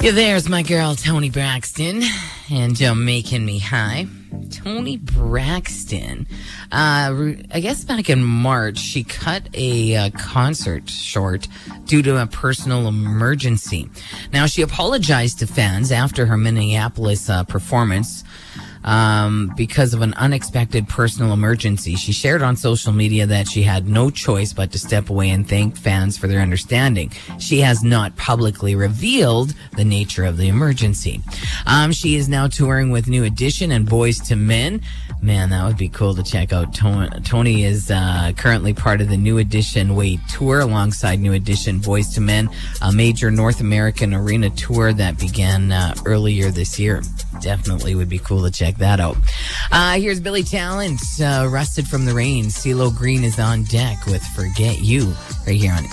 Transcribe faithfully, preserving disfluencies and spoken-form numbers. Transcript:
Yeah, there's my girl, Toni Braxton, and uh, making me high. Toni Braxton. Uh, I guess back in March, she cut a uh, concert short due to a personal emergency. Now, she apologized to fans after her Minneapolis uh, performance um, because of an unexpected personal emergency. She shared on social media that she had no choice but to step away and thank fans for their understanding. She has not publicly revealed the nature of the emergency. Um, she is now touring with New Edition and Boyz two Men. Man, that would be cool to check out. Toni is uh, currently part of the New Edition Way tour alongside New Edition, Boyz two Men, a major North American arena tour that began uh, earlier this year. Definitely would be cool to check that out. Uh, here's Billy Talent, uh, Rusted from the Rain. CeeLo Green is on deck with Forget You right here on